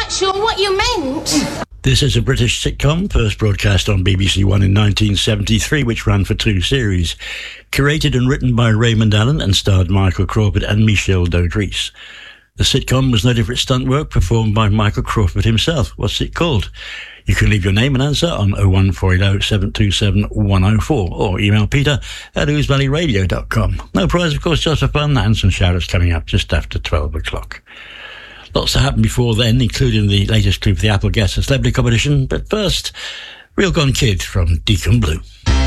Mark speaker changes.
Speaker 1: quite sure what you meant.
Speaker 2: This is a British sitcom, first broadcast on BBC One in 1973, which ran for 2 series. Curated and written by Raymond Allen and starred Michael Crawford and Michel Daudris. The sitcom was noted for its stunt work performed by Michael Crawford himself. What's it called? You can leave your name and answer on 01480 727 104 or email peter@oosevalleyradio.com. No prize, of course, just for fun, and some shout-outs coming up just after 12 o'clock. Lots to happen before then, including the latest clue for the Apple Guest and Celebrity competition. But first, Real Gone Kid from Deacon Blue.